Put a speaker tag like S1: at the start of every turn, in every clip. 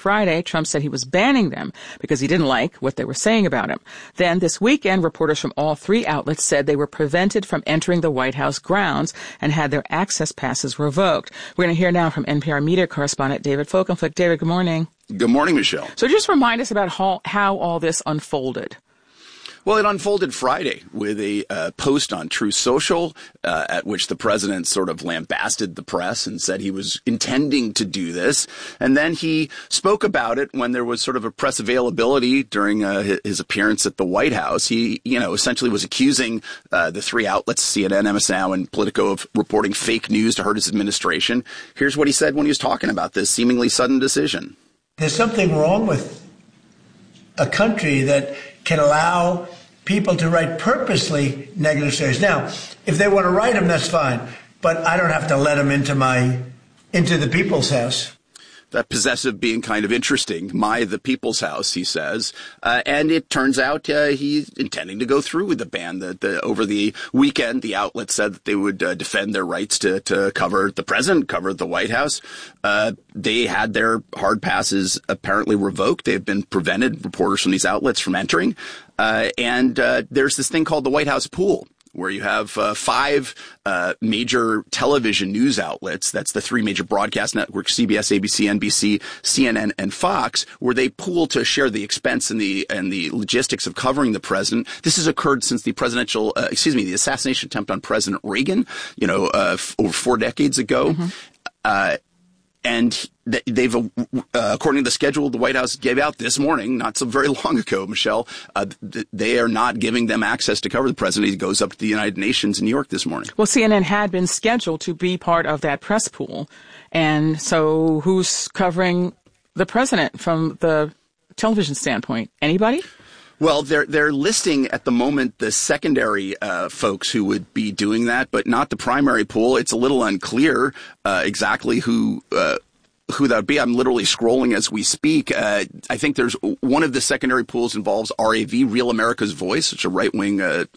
S1: Friday, Trump said he was banning them because he didn't like what they were saying about him. Then this weekend, reporters from all three outlets said they were prevented from entering the White House grounds and had their access passes revoked. We're going to hear now from NPR media correspondent David Folkenflik. David, good morning.
S2: Good morning, Michelle.
S1: So just remind us about how all this unfolded.
S2: Well, it unfolded Friday with a post on Truth Social at which the president sort of lambasted the press and said he was intending to do this. And then he spoke about it when there was sort of a press availability during his appearance at the White House. He, essentially was accusing the three outlets, CNN, MSNBC, and Politico, of reporting fake news to hurt his administration. Here's what he said when he was talking about this seemingly sudden decision.
S3: There's something wrong with a country that can allow people to write purposely negative stories. Now, if they want to write them, that's fine. But I don't have to let them into the people's house.
S2: That possessive being kind of interesting. The people's house, he says. And it turns out he's intending to go through with the ban. Over the weekend, the outlet said that they would defend their rights to cover the president, cover the White House. They had their hard passes apparently revoked. They've been prevented, reporters from these outlets, from entering. And there's this thing called the White House pool, where you have five major television news outlets. That's the three major broadcast networks, CBS, ABC, NBC, CNN, and Fox, where they pool to share the expense and the logistics of covering the president. This has occurred since the the assassination attempt on President Reagan, over 4 decades ago. Mm-hmm. And they've, according to the schedule the White House gave out this morning, not so very long ago, Michelle, they are not giving them access to cover the president. He goes up to the United Nations in New York this morning.
S1: Well, CNN had been scheduled to be part of that press pool. And so who's covering the president from the television standpoint? Anybody?
S2: Well, they're listing at the moment the secondary folks who would be doing that, but not the primary pool. It's a little unclear exactly who that would be. I'm literally scrolling as we speak. I think there's one of the secondary pools involves RAV, Real America's Voice, which is a right-wing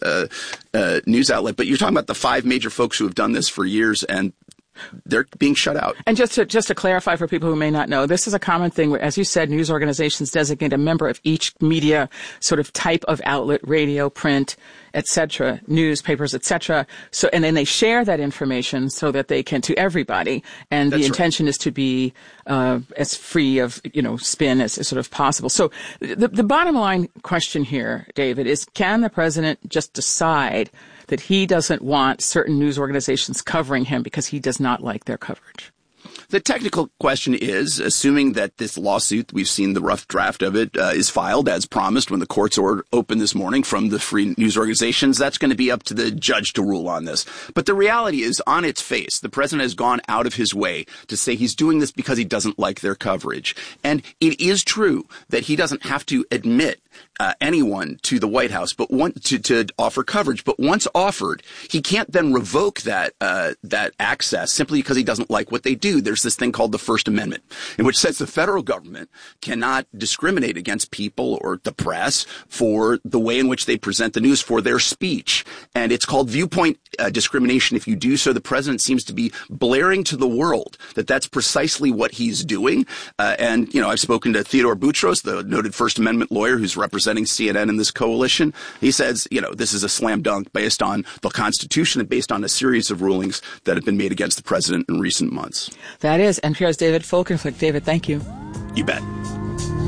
S2: news outlet. But you're talking about the five major folks who have done this for years, and they're being shut out.
S1: And just to clarify for people who may not know, this is a common thing where, as you said, news organizations designate a member of each media sort of type of outlet, radio, print, etc., newspapers, etc. So, and then they share that information so that they can to everybody. And the intention is to be as free of spin as sort of possible. So the bottom line question here, David, is can the president just decide that he doesn't want certain news organizations covering him because he does not like their coverage?
S2: The technical question is, assuming that this lawsuit, we've seen the rough draft of it, is filed as promised when the courts open this morning from the free news organizations, that's going to be up to the judge to rule on this. But the reality is, on its face, the president has gone out of his way to say he's doing this because he doesn't like their coverage. And it is true that he doesn't have to admit anyone to the White House, but to offer coverage. But once offered, he can't then revoke that access simply because he doesn't like what they do. There's this thing called the First Amendment, in which says the federal government cannot discriminate against people or the press for the way in which they present the news, for their speech. And it's called viewpoint discrimination. If you do so, the president seems to be blaring to the world that that's precisely what he's doing. And I've spoken to Theodore Boutros, the noted First Amendment lawyer who's representing CNN in this coalition. He says, this is a slam dunk based on the Constitution and based on a series of rulings that have been made against the president in recent months.
S1: That is NPR's David Folkenflik. David, thank you.
S2: You bet.